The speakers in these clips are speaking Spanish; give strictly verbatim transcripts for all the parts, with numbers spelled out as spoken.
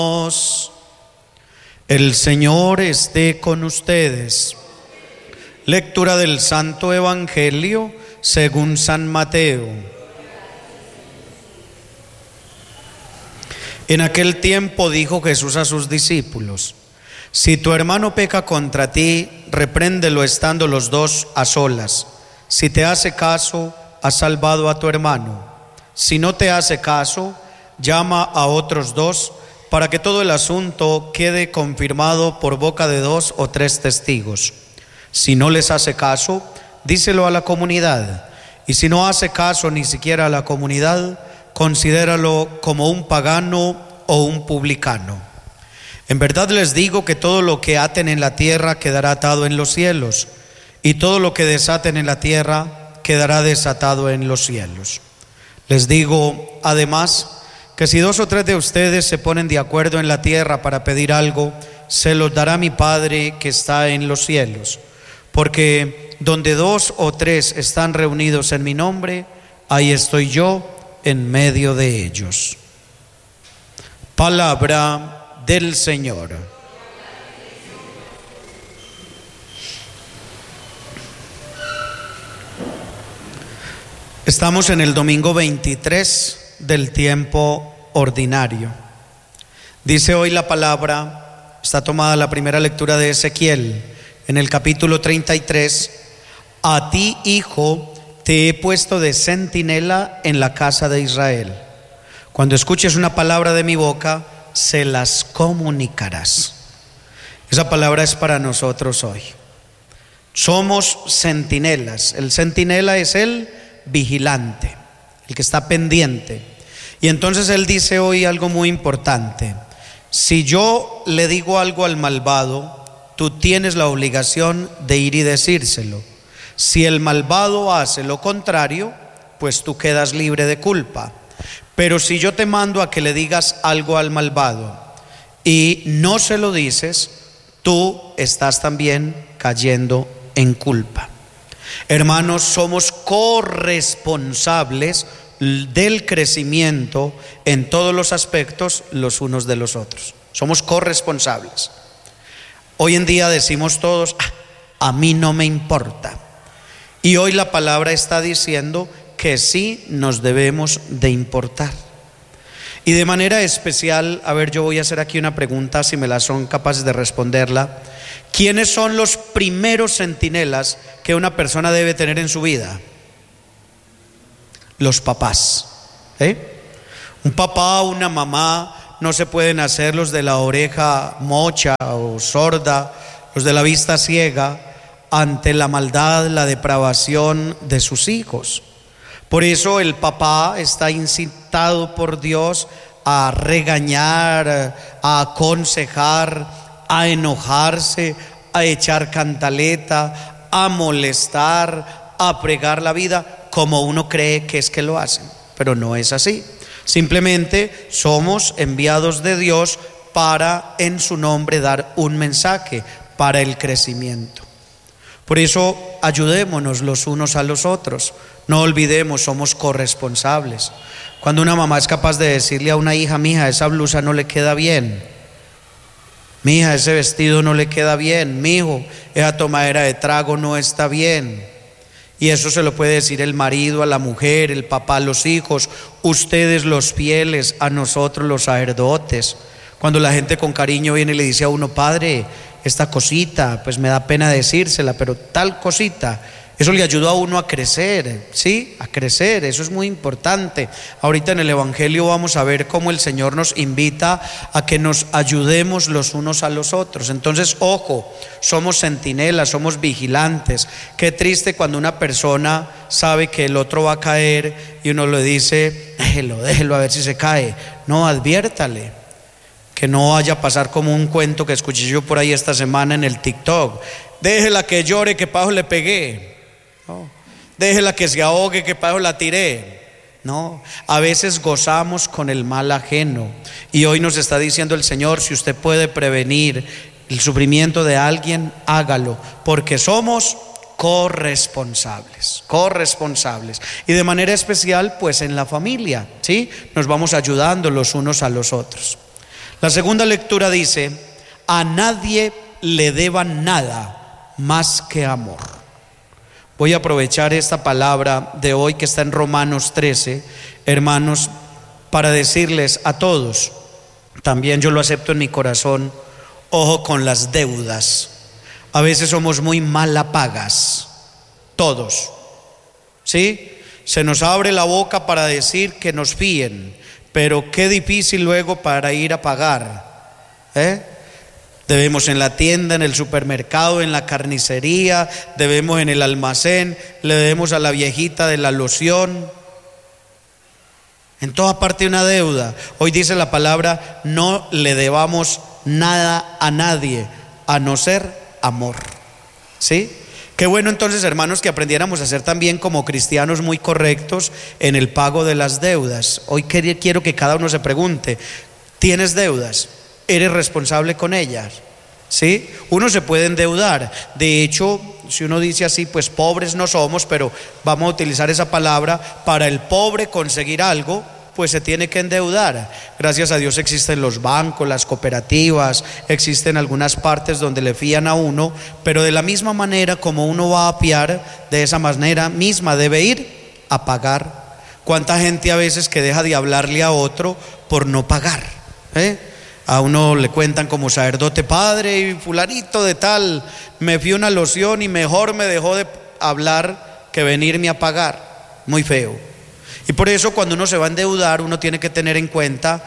El Señor esté con ustedes. Lectura del Santo Evangelio según San Mateo. En aquel tiempo dijo Jesús a sus discípulos: si tu hermano peca contra ti, repréndelo estando los dos a solas. Si te hace caso, has salvado a tu hermano. Si no te hace caso, llama a otros dos, para que todo el asunto quede confirmado por boca de dos o tres testigos. Si no les hace caso, díselo a la comunidad. Y si no hace caso ni siquiera a la comunidad, considéralo como un pagano o un publicano. En verdad les digo que todo lo que aten en la tierra quedará atado en los cielos, y todo lo que desaten en la tierra quedará desatado en los cielos. Les digo, además, que si dos o tres de ustedes se ponen de acuerdo en la tierra para pedir algo, se los dará mi Padre que está en los cielos. Porque donde dos o tres están reunidos en mi nombre, ahí estoy yo en medio de ellos. Palabra del Señor. Estamos en el domingo veintitrés del tiempo ordinario. Dice hoy la palabra, está tomada la primera lectura de Ezequiel, en el capítulo treinta y tres. A ti, hijo, te he puesto de centinela en la casa de Israel. Cuando escuches una palabra de mi boca, se las comunicarás. Esa palabra es para nosotros hoy. Somos centinelas. El centinela es el vigilante, el que está pendiente. Y entonces él dice hoy algo muy importante: si yo le digo algo al malvado, tú tienes la obligación de ir y decírselo. Si el malvado hace lo contrario, pues tú quedas libre de culpa. Pero si yo te mando a que le digas algo al malvado y no se lo dices, tú estás también cayendo en culpa. Hermanos, somos corresponsables del crecimiento en todos los aspectos los unos de los otros. Somos corresponsables. Hoy en día decimos todos: ah, a mí no me importa. Y hoy la palabra está diciendo que sí nos debemos de importar. Y de manera especial, a ver, yo voy a hacer aquí una pregunta, si me la son capaces de responderla. ¿Quiénes son los primeros centinelas que una persona debe tener en su vida? Los papás. ¿eh? Un papá o una mamá no se pueden hacer los de la oreja mocha o sorda, los de la vista ciega, ante la maldad, la depravación de sus hijos. Por eso el papá está incitado por Dios a regañar, a aconsejar, a enojarse, a echar cantaleta, a molestar, a pregar la vida, como uno cree que es que lo hacen, pero no es así. Simplemente somos enviados de Dios para en su nombre dar un mensaje para el crecimiento. Por eso ayudémonos los unos a los otros. No olvidemos, somos corresponsables. Cuando una mamá es capaz de decirle a una hija: mija, esa blusa no le queda bien, mija, ese vestido no le queda bien, mijo, esa tomadera de trago no está bien. Y eso se lo puede decir el marido a la mujer, el papá a los hijos, ustedes los fieles, a nosotros los sacerdotes. Cuando la gente con cariño viene y le dice a uno: padre, esta cosita, pues me da pena decírsela, pero tal cosita, eso le ayuda a uno a crecer, ¿sí? A crecer, eso es muy importante. Ahorita en el Evangelio vamos a ver cómo el Señor nos invita a que nos ayudemos los unos a los otros. Entonces, ojo, somos centinelas, somos vigilantes. Qué triste cuando una persona sabe que el otro va a caer y uno le dice: déjelo, déjelo a ver si se cae. No, adviértale. Que no vaya a pasar como un cuento que escuché yo por ahí esta semana en el TikTok: déjela que llore, que pajo le pegué. No. Déjela que se ahogue, que pajo la tiré. No, a veces gozamos con el mal ajeno. Y hoy nos está diciendo el Señor: si usted puede prevenir el sufrimiento de alguien, hágalo, porque somos corresponsables, corresponsables. Y de manera especial, pues en la familia, ¿sí? Nos vamos ayudando los unos a los otros. La segunda lectura dice: a nadie le deban nada más que amor. Voy a aprovechar esta palabra de hoy que está en Romanos trece, hermanos, para decirles a todos, también yo lo acepto en mi corazón, ojo con las deudas. A veces somos muy malapagas, todos, ¿sí? Se nos abre la boca para decir que nos fíen, pero qué difícil luego para ir a pagar, ¿eh? Debemos en la tienda, en el supermercado, en la carnicería, debemos en el almacén, le debemos a la viejita de la loción. En toda parte una deuda. Hoy dice la palabra: no le debamos nada a nadie, a no ser amor. ¿Sí? Qué bueno entonces, hermanos, que aprendiéramos a ser también como cristianos muy correctos en el pago de las deudas. Hoy quiero que cada uno se pregunte: ¿tienes deudas? ¿Eres responsable con ellas? ¿Sí? Uno se puede endeudar. De hecho, si uno dice así, pues pobres no somos, pero vamos a utilizar esa palabra. Para el pobre conseguir algo, pues se tiene que endeudar. Gracias a Dios existen los bancos, las cooperativas, existen algunas partes donde le fían a uno, pero de la misma manera como uno va a fiar, de esa manera misma debe ir a pagar. ¿Cuánta gente a veces que deja de hablarle a otro por no pagar? ¿Eh? A uno le cuentan como sacerdote: padre, y fulanito de tal me fui una loción y mejor me dejó de hablar que venirme a pagar. Muy feo. Y por eso cuando uno se va a endeudar, uno tiene que tener en cuenta,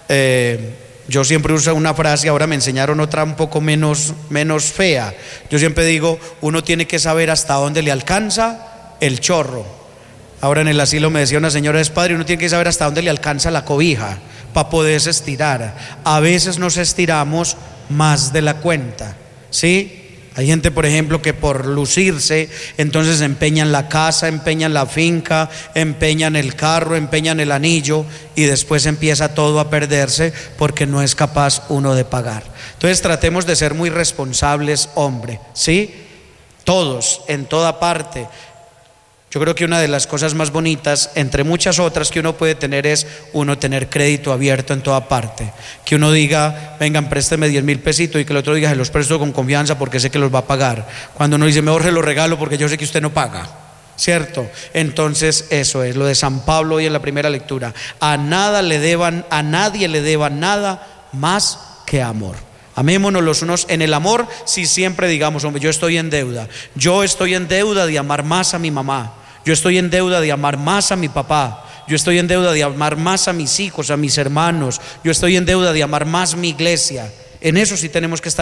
eh, yo siempre uso una frase, ahora me enseñaron otra un poco menos, menos fea. Yo siempre digo, uno tiene que saber hasta dónde le alcanza el chorro. Ahora en el asilo me decía una señora: es padre, uno tiene que saber hasta dónde le alcanza la cobija para poderse estirar. A veces nos estiramos más de la cuenta, ¿sí? Hay gente, por ejemplo, que por lucirse, entonces empeñan la casa, empeñan la finca, empeñan el carro, empeñan el anillo, y después empieza todo a perderse porque no es capaz uno de pagar. Entonces tratemos de ser muy responsables, hombre, ¿sí? Todos, en toda parte. Yo creo que una de las cosas más bonitas, entre muchas otras que uno puede tener, es uno tener crédito abierto en toda parte. Que uno diga: vengan, présteme diez mil pesitos, y que el otro diga: se los presto con confianza porque sé que los va a pagar. Cuando uno dice: mejor se los regalo porque yo sé que usted no paga, ¿cierto? Entonces eso es lo de San Pablo hoy en la primera lectura: a nada le deban, a nadie le deban nada más que amor. Amémonos los unos en el amor. Si siempre digamos: hombre, yo estoy en deuda, yo estoy en deuda de amar más a mi mamá, yo estoy en deuda de amar más a mi papá, yo estoy en deuda de amar más a mis hijos, a mis hermanos, yo estoy en deuda de amar más mi iglesia. En eso sí tenemos que estar